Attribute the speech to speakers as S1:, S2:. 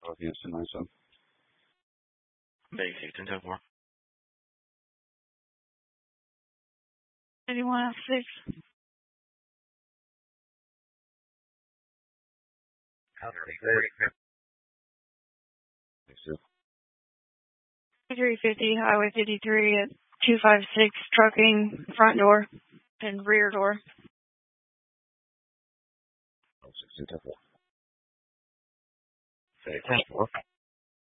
S1: Houston, myself.
S2: Bay Houston, 10-4.
S3: 8106.
S1: Yes,
S3: 350, Highway 53 at 256, trucking, front door and rear door.
S1: 16, 10-4.
S2: Bay 10-4.